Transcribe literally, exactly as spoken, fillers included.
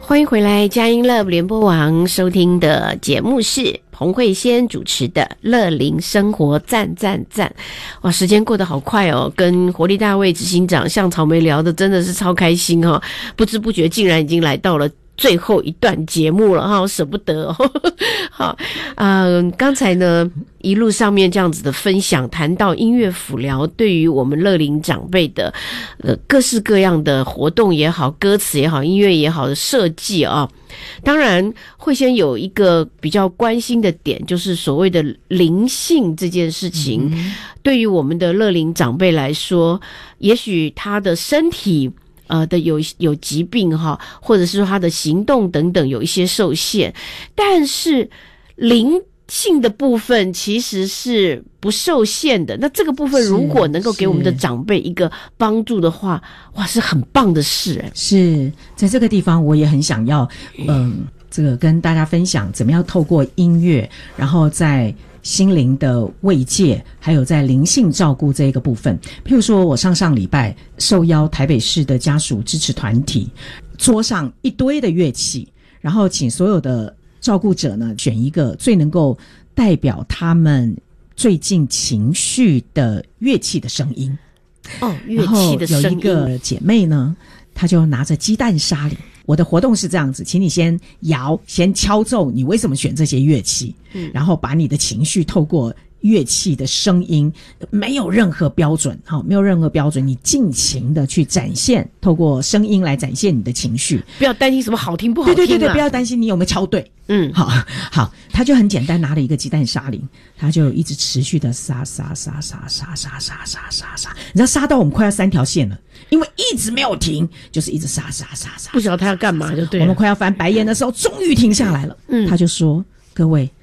欢迎回来，佳音乐联播网收听的节目是彭慧仙主持的乐龄生活赞赞赞。哇，时间过得好快哦，跟活力大卫执行长向草莓聊的真的是超开心哦，不知不觉竟然已经来到了最后一段节目了哈，舍不得哦。好，嗯、呃，刚才呢一路上面这样子的分享，谈到音乐辅疗对于我们乐龄长辈的呃各式各样的活动也好，歌词也好，音乐也好的设计啊。当然会先有一个比较关心的点，就是所谓的灵性这件事情、嗯、对于我们的乐龄长辈来说，也许他的身体呃的有有疾病哈，或者是说他的行动等等有一些受限，但是灵性的部分其实是不受限的。那这个部分如果能够给我们的长辈一个帮助的话，哇，是很棒的事哎。 是在这个地方，我也很想要，嗯，这个跟大家分享怎么样透过音乐，然后在心灵的慰藉，还有在灵性照顾这一个部分。譬如说我上上礼拜受邀台北市的家属支持团体，桌上一堆的乐器，然后请所有的照顾者呢选一个最能够代表他们最近情绪的乐器的声音。 哦，乐器的声音。 然后有一个姐妹呢，她就拿着鸡蛋沙铃。我的活动是这样子，请你先摇，先敲奏你为什么选这些乐器，嗯，然后把你的情绪透过乐器的声音，没有任何标准，好，没有任何标准，你尽情的去展现，透过声音来展现你的情绪， 不要担心什么好听不好听、啊、 对对对对，不要担心你有没有敲对，嗯，好好，他就很简单拿了一个鸡蛋沙铃，他就一直持续的杀杀杀杀杀杀杀杀杀杀，你知道杀到我们快要三条线了，因为一直没有停，就是一直杀杀杀杀， 不晓得他要干嘛就对了。 我们快要翻白眼的时候，终于停下来了，嗯，他就说：“各位，